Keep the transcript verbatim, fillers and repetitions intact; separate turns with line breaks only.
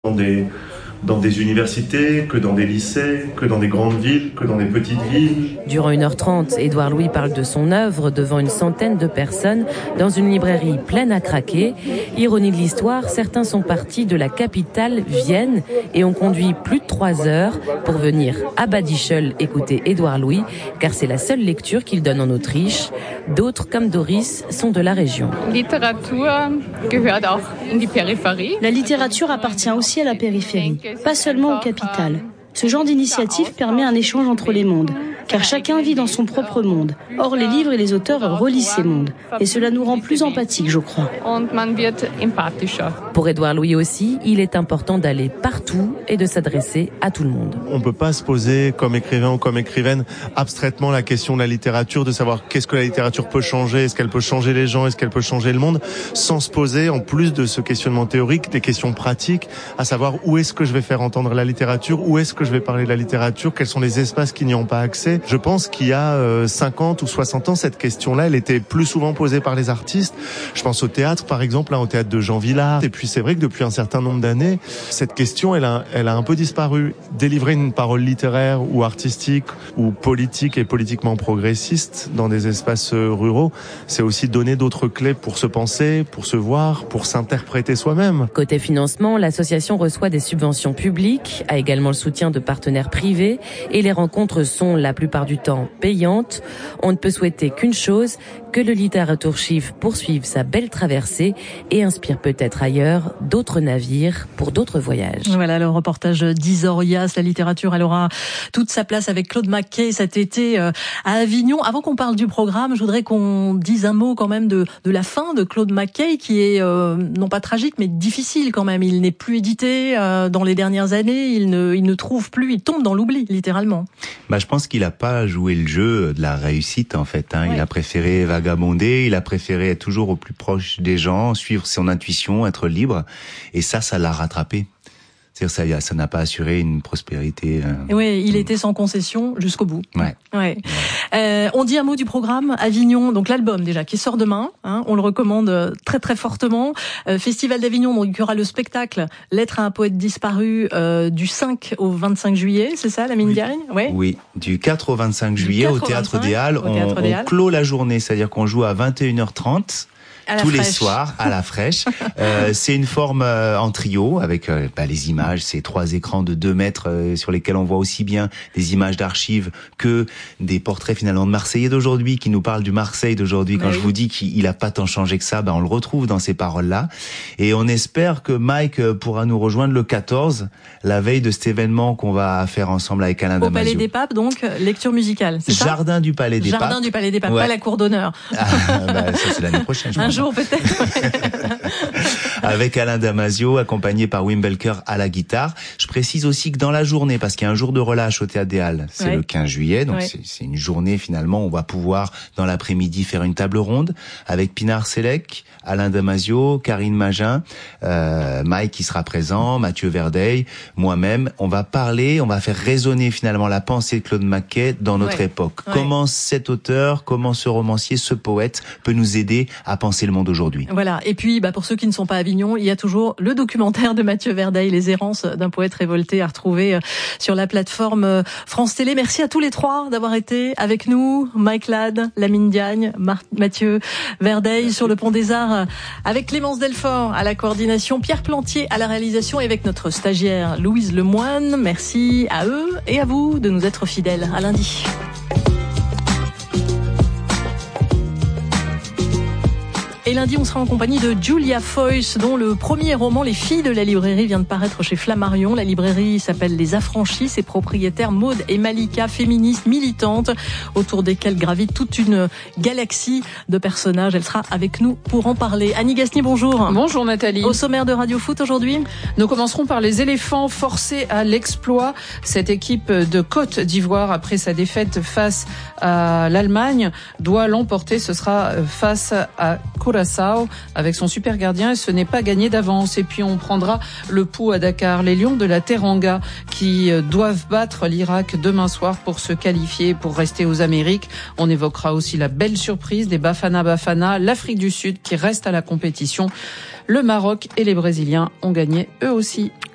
Dans des, dans des universités, que dans des lycées, que dans des grandes villes, que dans des petites villes.
Durant une heure trente, Édouard Louis parle de son œuvre devant une centaine de personnes dans une librairie pleine à craquer. Ironie de l'histoire, certains sont partis de la capitale, Vienne, et ont conduit plus de trois heures pour venir à Bad Ischl écouter Édouard Louis, car c'est la seule lecture qu'il donne en Autriche. D'autres, comme Doris, sont de la région.
La littérature appartient aussi à la périphérie, pas seulement aux capitales. Ce genre d'initiative permet un échange entre les mondes, car chacun vit dans son propre monde. Or, les livres et les auteurs relisent ces mondes, et cela nous rend plus empathiques, je crois.
Pour Édouard Louis aussi, il est important d'aller partout et de s'adresser à tout le monde.
On ne peut pas se poser comme écrivain ou comme écrivaine abstraitement la question de la littérature, de savoir qu'est-ce que la littérature peut changer, est-ce qu'elle peut changer les gens, est-ce qu'elle peut changer le monde, sans se poser, en plus de ce questionnement théorique, des questions pratiques, à savoir où est-ce que je vais faire entendre la littérature, où est-ce que je vais parler de la littérature, quels sont les espaces qui n'y ont pas accès. Je pense qu'il y a euh, cinquante ou soixante ans, cette question-là, elle était plus souvent posée par les artistes. Je pense au théâtre, par exemple, hein, au théâtre de Jean Vilar. Et puis c'est vrai que depuis un certain nombre d'années, cette question, elle a, elle a un peu disparu. Délivrer une parole littéraire ou artistique ou politique et politiquement progressiste dans des espaces ruraux, c'est aussi donner d'autres clés pour se penser, pour se voir, pour s'interpréter soi-même.
Côté financement, l'association reçoit des subventions publiques, a également le soutien de partenaires privés et les rencontres sont la plupart du temps payantes. On ne peut souhaiter qu'une chose, que le Literaturschiff poursuive sa belle traversée et inspire peut-être ailleurs d'autres navires pour d'autres voyages.
Voilà le reportage d'Isorias. La littérature, elle aura toute sa place avec Claude McKay cet été à Avignon. Avant qu'on parle du programme, je voudrais qu'on dise un mot quand même de, de la fin de Claude McKay qui est euh, non pas tragique mais difficile quand même. Il n'est plus édité euh, dans les dernières années. Il ne, il ne trouve plus, il tombe dans l'oubli littéralement.
Bah, je pense qu'il a pas joué le jeu de la réussite en fait. Hein. Ouais. Il a préféré vagabonder, il a préféré être toujours au plus proche des gens, suivre son intuition, être libre. Et ça, ça l'a rattrapé. C'est-à-dire ça, ça n'a pas assuré une prospérité. Euh,
oui, il était sans concession jusqu'au bout.
Ouais.
Ouais. ouais. Euh, on dit un mot du programme Avignon, donc l'album déjà qui sort demain. Hein, on le recommande très très fortement. Euh, Festival d'Avignon, donc il y aura le spectacle Lettre à un poète disparu euh, du cinq au vingt-cinq juillet, c'est ça, la mine Diagne?
Oui. Oui, du quatre au vingt-cinq juillet au Théâtre des Halles. On, Théâtre des Halles. On clôt la journée, c'est-à-dire qu'on joue à vingt et une heures trente. Tous fraîche. Les soirs, à la fraîche. euh, c'est une forme euh, en trio, avec euh, bah, les images, ces trois écrans de deux mètres euh, sur lesquels on voit aussi bien des images d'archives que des portraits finalement de Marseillais d'aujourd'hui, qui nous parlent du Marseille d'aujourd'hui. Quand oui. Je vous dis qu'il a pas tant changé que ça, bah, on le retrouve dans ces paroles-là. Et on espère que Mike pourra nous rejoindre le quatorze, la veille de cet événement qu'on va faire ensemble avec Alain Damasio.
Au Palais des Papes, donc, lecture musicale, c'est ça?
Jardin du Palais des
Jardin
Papes.
Jardin du Palais des Papes,
ouais.
Pas la cour d'honneur.
Ah, bah, ça, c'est l'année prochaine, je
Un
pense.
jour peut-être.
Avec Alain Damasio, accompagné par Wim Belker à la guitare. Je précise aussi que dans la journée, parce qu'il y a un jour de relâche au Théâtre des Halles, c'est ouais. le quinze juillet, donc ouais. c'est, c'est une journée finalement, on va pouvoir dans l'après-midi faire une table ronde avec Pinar Selek, Alain Damasio, Karine Magin, euh, Mike qui sera présent, Mathieu Verdeil, moi-même. On va parler, on va faire résonner finalement la pensée de Claude McKay dans notre ouais. époque. Ouais. Comment cet auteur, comment ce romancier, ce poète peut nous aider à penser le monde aujourd'hui.
Voilà. Et puis, bah, pour ceux qui ne sont pas à Avignon, il y a toujours le documentaire de Mathieu Verdeil, Les errances d'un poète révolté, à retrouver sur la plateforme France Télé. Merci à tous les trois d'avoir été avec nous. Mike Ladd, Lamine Diagne, Mar- Mathieu Verdeil Merci. Sur le Pont des Arts, avec Clémence Delfort à la coordination, Pierre Plantier à la réalisation et avec notre stagiaire Louise Lemoine. Merci à eux et à vous de nous être fidèles. À lundi. Et lundi, on sera en compagnie de Julia Foyce, dont le premier roman, Les filles de la librairie, vient de paraître chez Flammarion. La librairie s'appelle Les Affranchis. Ses propriétaires, Maud et Malika, féministes, militantes, autour desquelles gravite toute une galaxie de personnages. Elle sera avec nous pour en parler. Annie Gasnier, bonjour.
Bonjour Nathalie.
Au sommaire de Radio Foot aujourd'hui,
nous commencerons par les éléphants forcés à l'exploit. Cette équipe de Côte d'Ivoire, après sa défaite face à l'Allemagne, doit l'emporter. Ce sera face à Curaçao avec son super gardien et ce n'est pas gagné d'avance. Et puis on prendra le pouls à Dakar. Les Lions de la Teranga qui doivent battre l'Irak demain soir pour se qualifier, pour rester aux Amériques. On évoquera aussi la belle surprise des Bafana Bafana, l'Afrique du Sud qui reste à la compétition. Le Maroc et les Brésiliens ont gagné eux aussi.